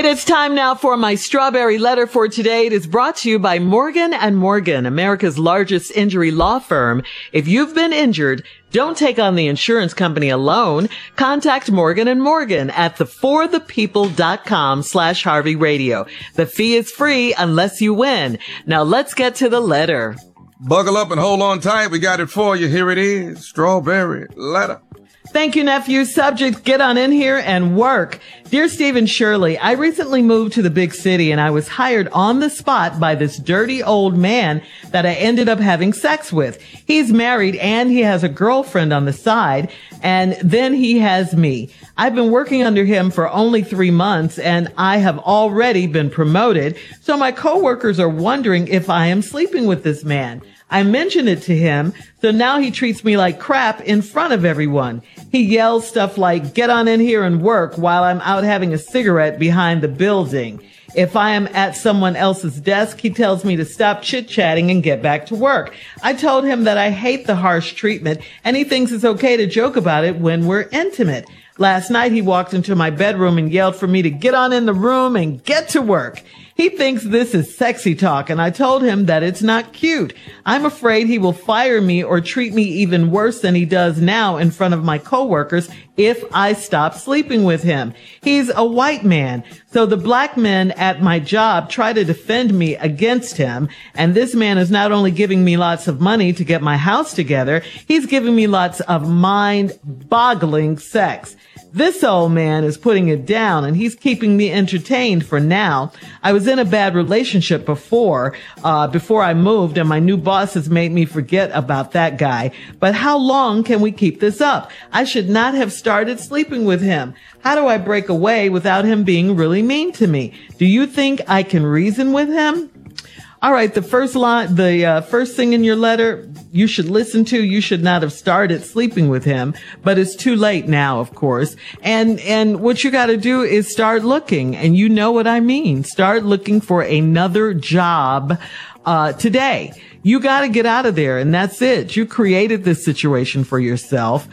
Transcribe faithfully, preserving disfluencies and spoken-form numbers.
it's time now for my strawberry letter for today. It is brought to you by Morgan and Morgan, America's largest injury law firm. If you've been injured, don't take on the insurance company alone. Contact Morgan and Morgan at the for the people dot com slash Harvey Radio. The fee is free unless you win. Now let's get to the letter. Buckle up and hold on tight. We got it for you. Here it is. Strawberry letter. Thank you, nephew. Subject, get on in here and work. Dear Stephen Shirley, I recently moved to the big city and I was hired on the spot by this dirty old man that I ended up having sex with. He's married and he has a girlfriend on the side, and then he has me. I've been working under him for only three months and I have already been promoted. So my coworkers are wondering if I am sleeping with this man. I mentioned it to him, so now he treats me like crap in front of everyone. He yells stuff like, get on in here and work, while I'm out having a cigarette behind the building. If I am at someone else's desk, he tells me to stop chit-chatting and get back to work. I told him that I hate the harsh treatment, and he thinks it's okay to joke about it when we're intimate. Last night, he walked into my bedroom and yelled for me to get on in the room and get to work. He thinks this is sexy talk, and I told him that it's not cute. I'm afraid he will fire me or treat me even worse than he does now in front of my coworkers if I stop sleeping with him. He's a white man, so the black men at my job try to defend me against him, and this man is not only giving me lots of money to get my house together, he's giving me lots of mind-boggling sex. This old man is putting it down, and he's keeping me entertained for now. I was in a bad relationship before, uh, before I moved, and my new boss has made me forget about that guy. But how long can we keep this up? I should not have started sleeping with him. How do I break away without him being really mean to me? Do you think I can reason with him? All right, the first line, the uh, first thing in your letter you should listen to, you should not have started sleeping with him, but it's too late now, of course. And and what you got to do is start looking, and you know what I mean. Start looking for another job uh today. You got to get out of there, and that's it. You created this situation for yourself.